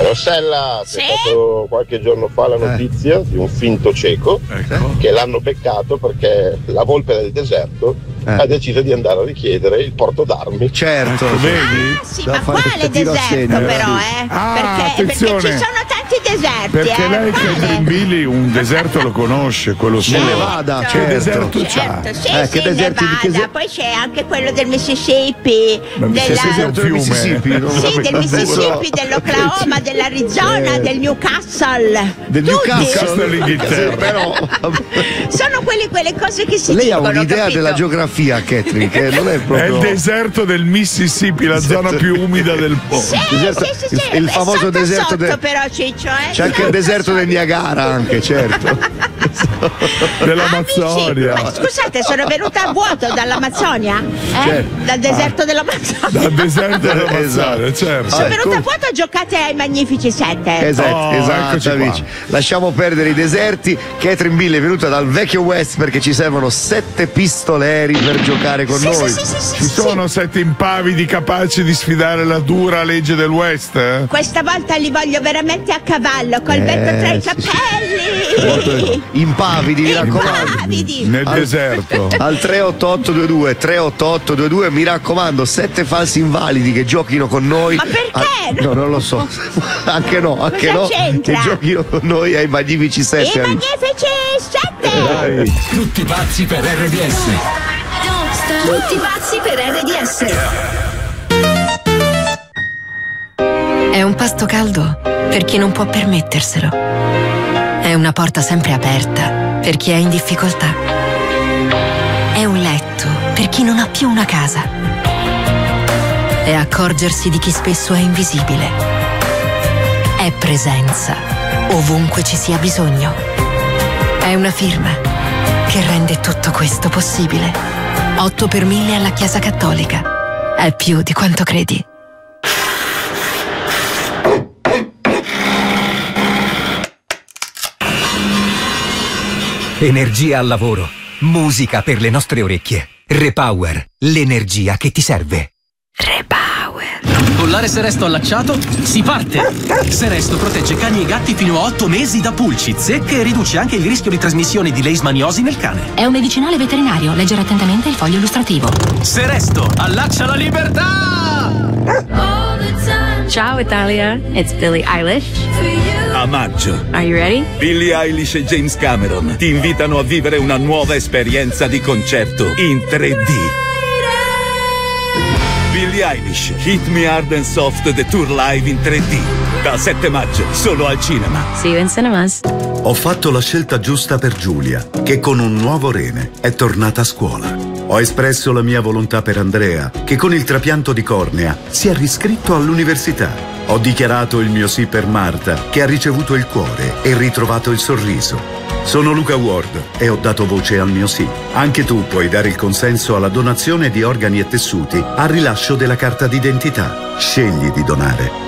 Rossella, Sì? c'è stato qualche giorno fa la notizia di un finto cieco che l'hanno beccato perché la volpe del deserto ha deciso di andare a richiedere il porto d'armi. Certo, Ah, sì, ma quale deserto però, perché ci sono tanti deserti. Perché lei Quale? Catherine Billy un deserto lo conosce, quello suo. Nevada, Che certo. deserto c'ha? Certo, sì, Che deserti di Nevada, poi c'è anche quello del Mississippi, deserto del Mississippi, non sì, lo del so. Mississippi, dell'Oklahoma, dell'Arizona, del Newcastle. Del Tutti. Newcastle l'Inghilterra. però Sono quelle cose che si lei ha dicono, un'idea capito? della geografia, Catherine, che non è È proprio il deserto del Mississippi, la zona più umida del mondo. Sì, deserto- sì, il è famoso sotto deserto sotto del- però Ciccio, c'è anche il deserto del Niagara, anche, certo. Dell'Amazzonia. Ma scusate, sono venuta a vuoto dall'Amazzonia? Certo. Dal deserto dell'Amazzonia. Dal deserto dell'Amazzonia, Esatto. certo. Sono venuta a come- vuoto, giocate ai Magnifici 7. Esatto, Oh, esatto, eccoci amici. Lasciamo perdere i deserti. Catherine Bill è venuta dal vecchio West perché ci servono 7 pistoleri per giocare con noi. Ci sono 7 impavidi capaci di sfidare la dura legge del West? Questa volta li voglio veramente a cavallo, col vento tra i capelli. Impavidi, mi raccomando. Impavidi. Nel deserto. Al 38822 mi raccomando, 7 falsi invalidi che giochino con noi. Ma perché? No, non lo so. Anche no, Cosa che c'entra? giochino con noi ai Magnifici 7. I Magnifici 7. Tutti pazzi per RDS. Tutti pazzi per RDS. È un pasto caldo per chi non può permetterselo. È una porta sempre aperta per chi è in difficoltà. È un letto per chi non ha più una casa. È accorgersi di chi spesso è invisibile. È presenza ovunque ci sia bisogno. È una firma che rende tutto questo possibile. 8 per 1000 alla Chiesa Cattolica. È più di quanto credi. Energia al lavoro. Musica per le nostre orecchie. Repower. L'energia che ti serve. Collare Seresto allacciato, si parte! Seresto protegge cani e gatti fino a 8 mesi da pulci, zecche e riduce anche il rischio di trasmissione di leishmaniosi nel cane. È un medicinale veterinario, leggere attentamente il foglio illustrativo. Seresto, allaccia la libertà! Ciao Italia, it's Billie Eilish. A maggio, Are you ready? Billie Eilish e James Cameron ti invitano a vivere una nuova esperienza di concerto in 3D. Billie Eilish, Hit Me Hard and Soft The Tour Live in 3D. Dal 7 maggio, solo al cinema. See you in cinemas. Ho fatto la scelta giusta per Giulia, che con un nuovo rene è tornata a scuola. Ho espresso la mia volontà per Andrea, che con il trapianto di cornea si è riscritto all'università. Ho dichiarato il mio sì per Marta, che ha ricevuto il cuore e ritrovato il sorriso. Sono Luca Ward e ho dato voce al mio sì. Anche tu puoi dare il consenso alla donazione di organi e tessuti al rilascio della carta d'identità. Scegli di donare.